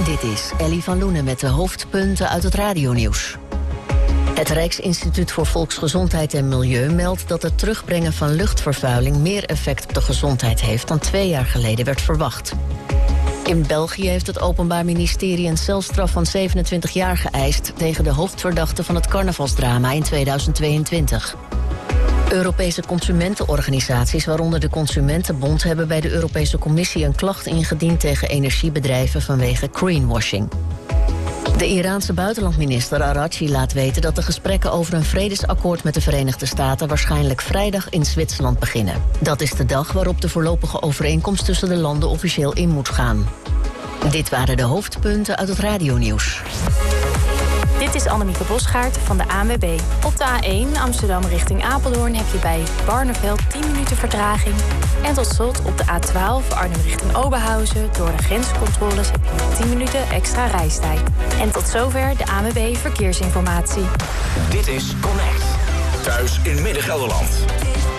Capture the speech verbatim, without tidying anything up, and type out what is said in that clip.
Dit is Ellie van Loenen met de hoofdpunten uit het radionieuws. Het Rijksinstituut voor Volksgezondheid en Milieu meldt dat het terugbrengen van luchtvervuiling meer effect op de gezondheid heeft dan twee jaar geleden werd verwacht. In België heeft het Openbaar Ministerie een celstraf van zevenentwintig jaar geëist tegen de hoofdverdachte van het carnavalsdrama in tweeduizend tweeëntwintig. Europese consumentenorganisaties, waaronder de Consumentenbond, hebben bij de Europese Commissie een klacht ingediend tegen energiebedrijven vanwege greenwashing. De Iraanse buitenlandminister Araghchi laat weten dat de gesprekken over een vredesakkoord met de Verenigde Staten waarschijnlijk vrijdag in Zwitserland beginnen. Dat is de dag waarop de voorlopige overeenkomst tussen de landen officieel in moet gaan. Dit waren de hoofdpunten uit het radionieuws. Dit is Annemieke Bosgaard van de A N W B. Op de A één Amsterdam richting Apeldoorn heb je bij Barneveld tien minuten vertraging. En tot slot op de A twaalf Arnhem richting Oberhausen. Door de grenscontroles heb je nog tien minuten extra reistijd. En tot zover de A N W B Verkeersinformatie. Dit is Connect. Thuis in Midden-Gelderland.